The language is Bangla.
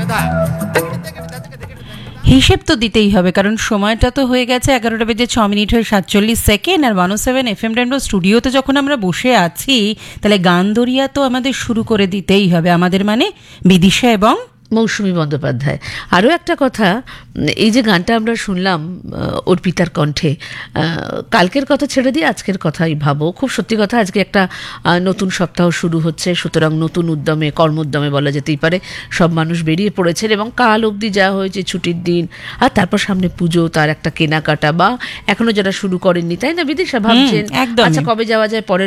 হিসেব তো দিতেই হবে, কারণ সময়টা তো হয়ে গেছে 11:06 হয়ে 47 আর 107 FM রেনবো স্টুডিওতে যখন আমরা বসে আছি, তাহলে গান দরিয়া তো আমাদের শুরু করে দিতেই হবে। আমাদের মানে বিদিশা এবং মৌসুমী বন্দ্যোপাধ্যায়। আরও একটা কথা, এই যে গানটা আমরা শুনলাম অর্পিতার কণ্ঠে, কালকের কথা ছেড়ে দিয়ে আজকের কথাই ভাবো। খুব সত্যি কথা, আজকে একটা নতুন সপ্তাহ শুরু হচ্ছে, সুতরাং নতুন উদ্যমে, কর্মোদ্যমে বলা যেতেই পারে সব মানুষ বেরিয়ে পড়েছেন, এবং কাল অবধি যা হয়েছে ছুটির দিন, আর তারপর সামনে পুজো, তার একটা কেনাকাটা, বা এখনো যারা শুরু করেননি, তাই না বিদিশা, ভাবছেন একদমই। আচ্ছা কবে যাওয়া যায়, পরের